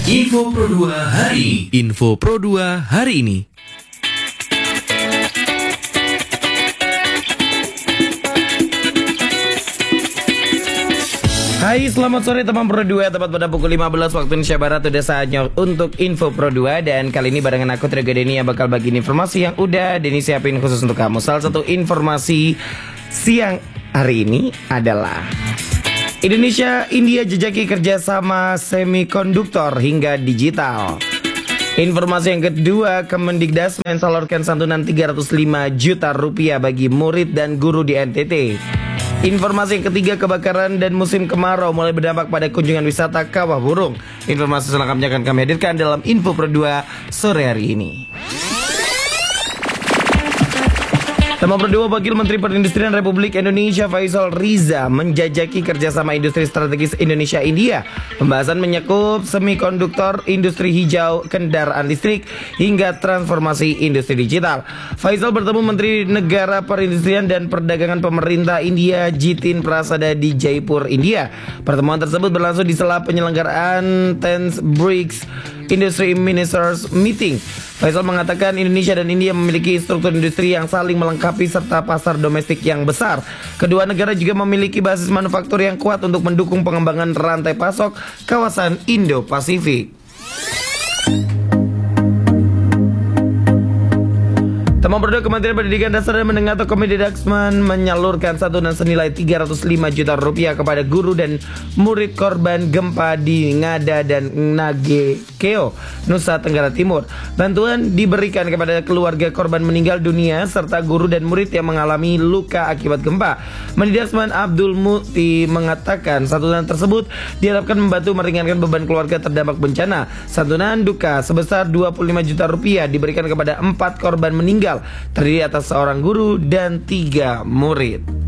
Info Pro 2 hari. Info Pro 2 hari ini. Hai, selamat sore teman Pro 2. Tepat pada pukul 15 waktu Indonesia Barat udah saatnya untuk Info Pro 2. Dan kali ini barengan aku Trio Deni yang bakal bagiin informasi yang udah Deni siapin khusus untuk kamu. Salah satu informasi siang hari ini adalah Indonesia India jejaki kerjasama semikonduktor hingga digital. Informasi yang kedua, Kemendikdas mensalurkan santunan 305 juta rupiah bagi murid dan guru di NTT. Informasi yang ketiga, kebakaran dan musim kemarau mulai berdampak pada kunjungan wisata Kawah Burung. Informasi selengkapnya akan kami hadirkan dalam Info Pro 2 sore hari ini. Teman Pro 2, Wakil Menteri Perindustrian Republik Indonesia Faisal Riza menjajaki kerjasama industri strategis Indonesia-India. Pembahasan menyangkut semikonduktor, industri hijau, kendaraan listrik, hingga transformasi industri digital. Faisal bertemu Menteri Negara Perindustrian dan Perdagangan Pemerintah India Jitin Prasada di Jaipur, India. Pertemuan tersebut berlangsung di sela penyelenggaraan 10th BRICS Industry Ministers Meeting. Faisal mengatakan Indonesia dan India memiliki struktur industri yang saling melengkapi serta pasar domestik yang besar. Kedua negara juga memiliki basis manufaktur yang kuat untuk mendukung pengembangan rantai pasok kawasan Indo-Pasifik. Teman Pro 2, Kementerian Pendidikan Dasar dan Menengah atau Kemendikbud menyalurkan santunan senilai 305 juta rupiah kepada guru dan murid korban gempa di Ngada dan Nagekeo, Nusa Tenggara Timur. Bantuan diberikan kepada keluarga korban meninggal dunia serta guru dan murid yang mengalami luka akibat gempa. Mendikbud Abdul Muti mengatakan santunan tersebut diharapkan membantu meringankan beban keluarga terdampak bencana. Santunan duka sebesar 25 juta rupiah diberikan kepada 4 korban meninggal, terdiri atas seorang guru dan 3 murid.